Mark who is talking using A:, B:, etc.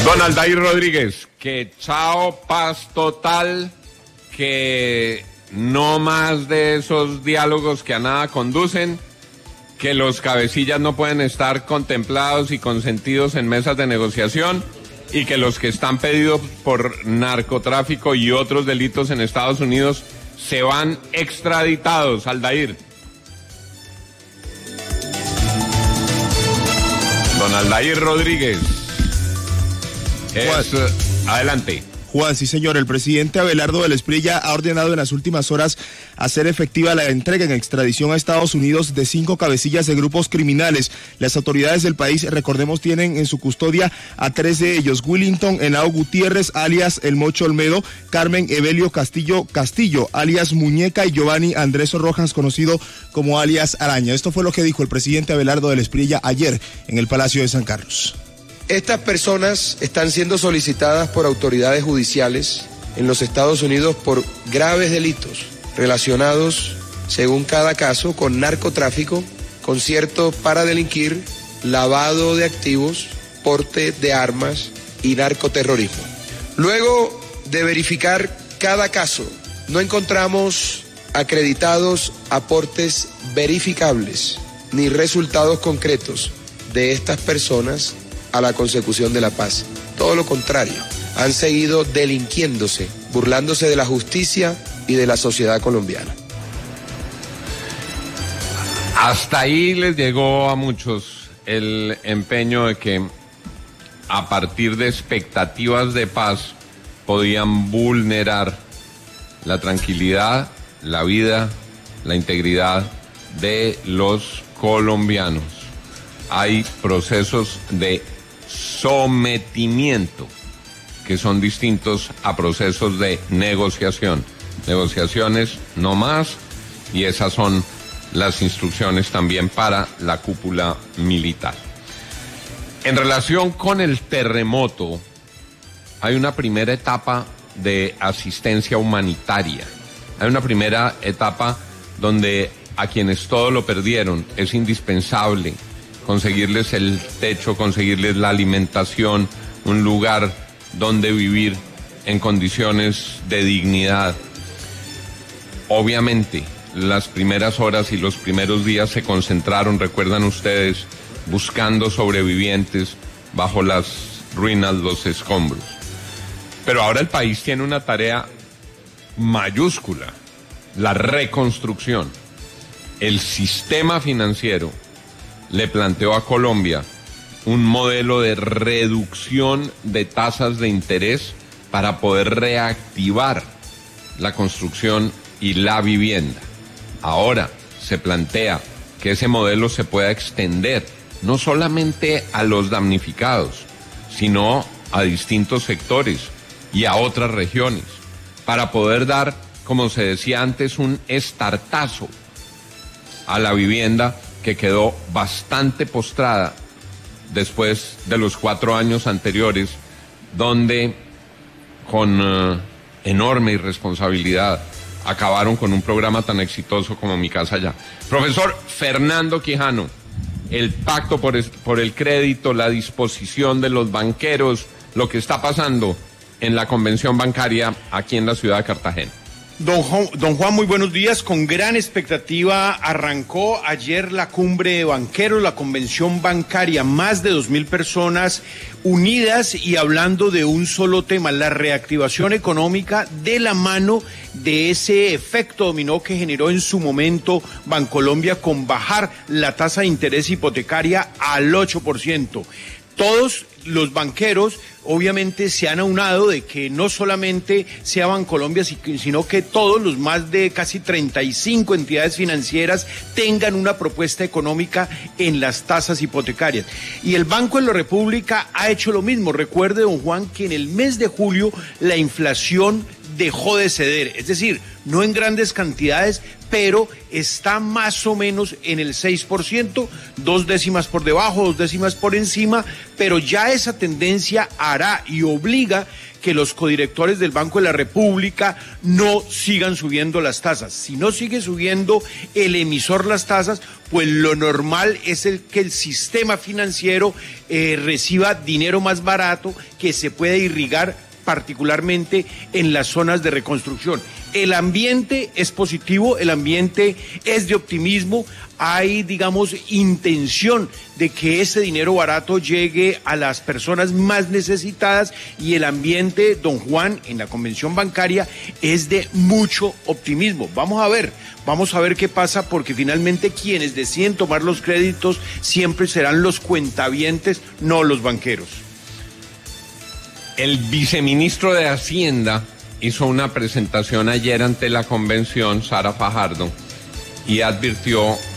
A: Don Aldair Rodríguez, que chao, paz total, que no más de esos diálogos que a nada conducen, que los cabecillas no pueden estar contemplados y consentidos en mesas de negociación y que los que están pedidos por narcotráfico y otros delitos en Estados Unidos se van extraditados. Aldair. Don Aldair Rodríguez. Adelante.
B: Juan, sí señor, el presidente Abelardo del Esprilla ha ordenado en las últimas horas hacer efectiva la entrega en extradición a Estados Unidos de 5 cabecillas de grupos criminales. Las autoridades del país, recordemos, tienen en su custodia a 3 de ellos: Willington Henao Gutiérrez, alias El Mocho Olmedo; Carmen Evelio Castillo, alias Muñeca; y Giovanni Andrés Rojas, conocido como alias Araña. Esto fue lo que dijo el presidente Abelardo del Esprilla ayer en el Palacio de San Carlos.
C: Estas personas están siendo solicitadas por autoridades judiciales en los Estados Unidos por graves delitos relacionados, según cada caso, con narcotráfico, concierto para delinquir, lavado de activos, porte de armas y narcoterrorismo. Luego de verificar cada caso, no encontramos acreditados aportes verificables ni resultados concretos de estas personas a la consecución de la paz. Todo lo contrario, han seguido delinquiéndose, burlándose de la justicia y de la sociedad colombiana.
A: Hasta ahí les llegó a muchos el empeño de que a partir de expectativas de paz podían vulnerar la tranquilidad, la vida, la integridad de los colombianos. Hay procesos de sometimiento que son distintos a procesos de negociación. Negociaciones no más, y esas son las instrucciones también para la cúpula militar. En relación con el terremoto, hay una primera etapa de asistencia humanitaria. Hay una primera etapa donde a quienes todo lo perdieron es indispensable conseguirles el techo, conseguirles la alimentación, un lugar donde vivir en condiciones de dignidad. Obviamente, las primeras horas y los primeros días se concentraron, recuerdan ustedes, buscando sobrevivientes bajo las ruinas, los escombros. Pero ahora el país tiene una tarea mayúscula: la reconstrucción. El sistema financiero le planteó a Colombia un modelo de reducción de tasas de interés para poder reactivar la construcción y la vivienda. Ahora se plantea que ese modelo se pueda extender no solamente a los damnificados, sino a distintos sectores y a otras regiones, para poder dar, como se decía antes, un estartazo a la vivienda que quedó bastante postrada después de los 4 años anteriores, donde con enorme irresponsabilidad acabaron con un programa tan exitoso como Mi Casa Ya. Profesor Fernando Quijano, el pacto por el crédito, la disposición de los banqueros, lo que está pasando en la convención bancaria aquí en la ciudad de Cartagena.
D: Don Juan, muy buenos días. Con gran expectativa arrancó ayer la cumbre de banqueros, la convención bancaria, más de 2.000 personas unidas y hablando de un solo tema: la reactivación económica, de la mano de ese efecto dominó que generó en su momento Bancolombia con bajar la tasa de interés hipotecaria al 8%. Todos los banqueros obviamente se han aunado de que no solamente sea Bancolombia, sino que todos los más de casi 35 entidades financieras tengan una propuesta económica en las tasas hipotecarias. Y el Banco de la República ha hecho lo mismo. Recuerde, don Juan, que en el mes de julio la inflación dejó de ceder, es decir, no en grandes cantidades, pero está más o menos en el 6%, 2 décimas por debajo, 2 décimas por encima, pero ya esa tendencia hará y obliga que los codirectores del Banco de la República no sigan subiendo las tasas. Si no sigue subiendo el emisor las tasas, pues lo normal es que el sistema financiero reciba dinero más barato que se pueda irrigar particularmente en las zonas de reconstrucción. El ambiente es positivo, el ambiente es de optimismo, hay, digamos, intención de que ese dinero barato llegue a las personas más necesitadas y el ambiente, don Juan, en la convención bancaria es de mucho optimismo. Vamos a ver qué pasa, porque finalmente quienes deciden tomar los créditos siempre serán los cuentavientes, no los banqueros.
A: El viceministro de Hacienda hizo una presentación ayer ante la convención, Sara Fajardo, y advirtió